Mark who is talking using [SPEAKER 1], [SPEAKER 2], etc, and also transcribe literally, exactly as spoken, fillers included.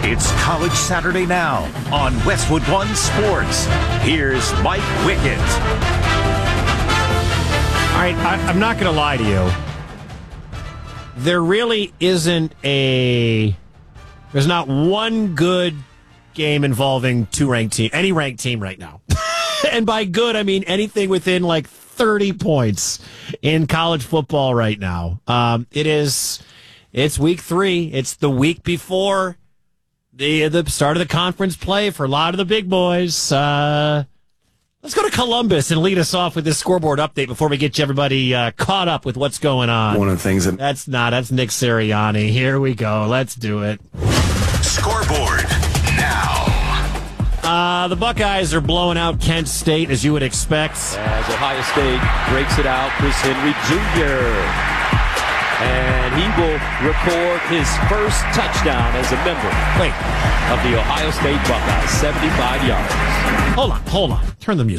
[SPEAKER 1] It's College Saturday Now on Westwood One Sports. Here's Mike Wickett.
[SPEAKER 2] All right, I, I'm not going to lie to you. There really isn't a... There's not one good game involving two ranked team, any ranked team right now. And by good, I mean anything within like thirty points in college football right now. Um, it is, it's week three. It's the week before the the start of the conference play for a lot of the big boys. Uh, let's go to Columbus and lead us off with this scoreboard update before we get you everybody uh, caught up with what's going on.
[SPEAKER 3] One of the things that
[SPEAKER 2] that's not that's Nick Sirianni. Here we go. Let's do it.
[SPEAKER 1] Scoreboard now.
[SPEAKER 2] Uh, the Buckeyes are blowing out Kent State, as you would expect.
[SPEAKER 4] As Ohio State breaks it out, Chris Henry Junior And he will record his first touchdown as a member
[SPEAKER 2] Wait.
[SPEAKER 4] of the Ohio State Buckeyes, seventy-five yards.
[SPEAKER 2] Hold on, hold on. Turn the music